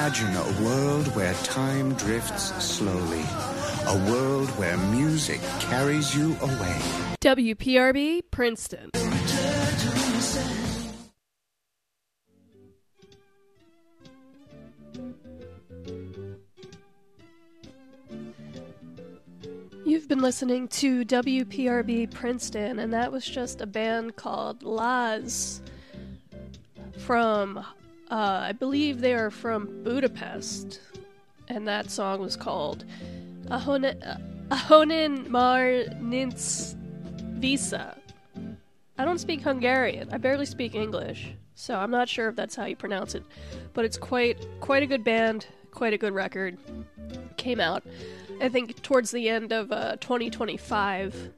Imagine a world where time drifts slowly. A world where music carries you away. WPRB, Princeton. You've been listening to WPRB Princeton, and that was just a band called Laz from, I believe they are from Budapest, and that song was called Ahonen Mar Nincs Visa. I don't speak Hungarian. I barely speak English, so I'm not sure if that's how you pronounce it, but it's quite a good band, quite a good record. Came out, I think, towards the end of 2025.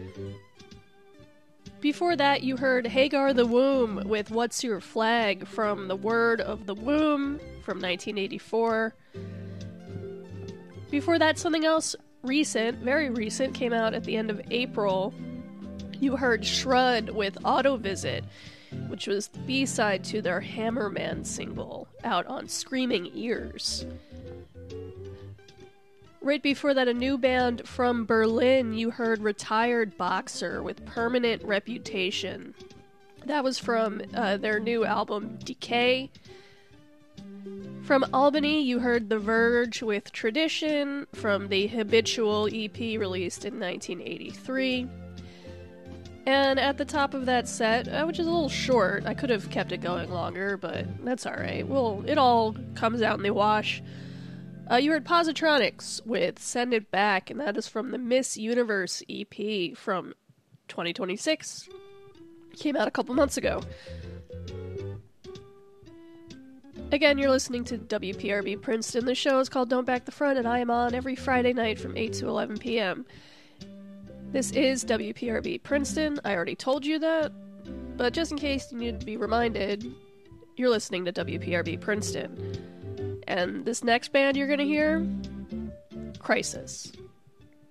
Before that, you heard Hagar the Womb with What's Your Flag from The Word of the Womb from 1984. Before that, something else recent, very recent, came out at the end of April. You heard Shrud with Auto Visit, which was the B-side to their Hammerman single, out on Screaming Ears. Right before that, a new band from Berlin, you heard Retired Boxer with Permanent Reputation. That was from their new album, Decay. From Albany, you heard The Verge with Tradition from the Habitual EP released in 1983. And at the top of that set, which is a little short, I could have kept it going longer, but that's alright. Well, it all comes out in the wash. You heard Positronics with Send It Back, and that is from the Miss Universe EP from 2026. Came out a couple months ago. Again, you're listening to WPRB Princeton. The show is called Don't Back the Front, and I am on every Friday night from 8 to 11 p.m. This is WPRB Princeton. I already told you that, but just in case you need to be reminded, you're listening to WPRB Princeton. And this next band you're going to hear, Crisis.